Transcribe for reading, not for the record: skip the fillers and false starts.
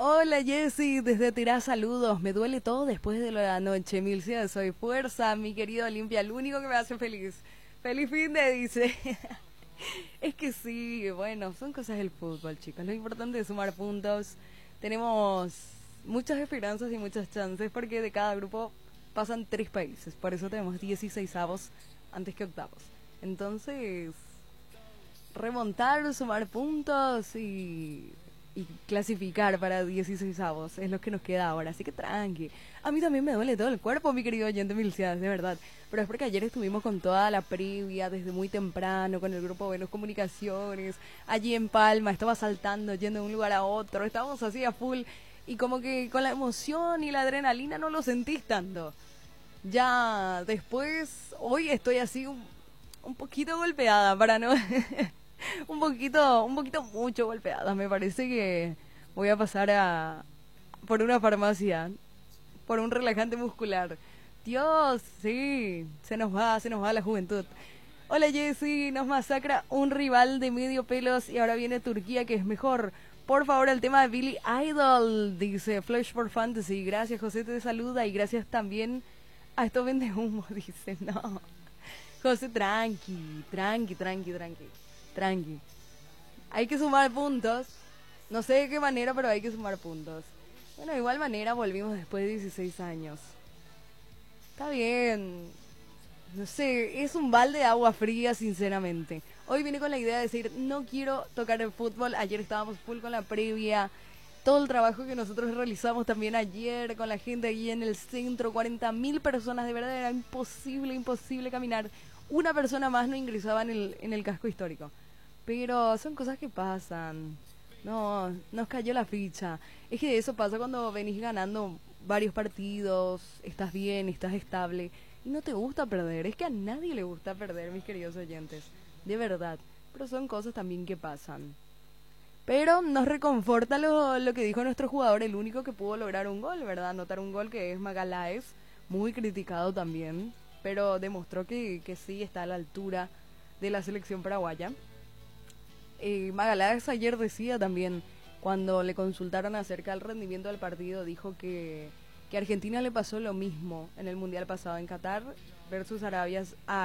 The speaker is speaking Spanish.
Hola Jessy, desde Tirá saludos. Me duele todo después de la noche. Milcia, soy fuerza, mi querido Olimpia, el único que me hace feliz. Feliz fin de, dice. Es que sí, bueno, son cosas del fútbol, chicos. Lo importante es sumar puntos. Tenemos muchas esperanzas y muchas chances porque de cada grupo pasan 3 países. Por eso tenemos 16avos antes que octavos. Entonces, remontar, sumar puntos y clasificar para 16avos es lo que nos queda ahora, así que tranqui. A mí también me duele todo el cuerpo, mi querido oyente Milcias, de verdad. Pero es porque ayer estuvimos con toda la previa desde muy temprano, con el grupo Venus Comunicaciones, allí en Palma, estaba saltando, yendo de un lugar a otro, estábamos así a full y como que con la emoción y la adrenalina no lo sentís tanto. Ya después, hoy estoy así un poquito golpeada para no un poquito mucho golpeada. Me parece que voy a pasar a por una farmacia, por un relajante muscular. Dios, sí, se nos va la juventud. Hola Jessy, nos masacra un rival de medio pelos y ahora viene Turquía que es mejor. Por favor, el tema de Billy Idol, dice Flash for Fantasy. Gracias, José te saluda y gracias también a esto vende humo, dice. No, José, tranqui, tranqui, tranqui, tranqui, tranqui. Hay que sumar puntos. No sé de qué manera, pero hay que sumar puntos. Bueno, de igual manera volvimos después de 16 años. Está bien. No sé, es un balde de agua fría, sinceramente. Hoy vine con la idea de decir, no quiero tocar el fútbol. Ayer estábamos full con la previa. Todo el trabajo que nosotros realizamos también ayer con la gente allí en el centro. 40.000 personas, de verdad era imposible, imposible caminar. Una persona más no ingresaba en el casco histórico. Pero son cosas que pasan. No, nos cayó la ficha. Es que eso pasa cuando venís ganando varios partidos, estás bien, estás estable y no te gusta perder. Es que a nadie le gusta perder, mis queridos oyentes. De verdad. Pero son cosas también que pasan. Pero nos reconforta lo que dijo nuestro jugador, el único que pudo lograr un gol, ¿verdad? Anotar un gol que es Magaláes, muy criticado también, pero demostró que sí está a la altura de la selección paraguaya. Magaláes ayer decía también, cuando le consultaron acerca del rendimiento del partido, dijo que a Argentina le pasó lo mismo en el Mundial pasado en Qatar versus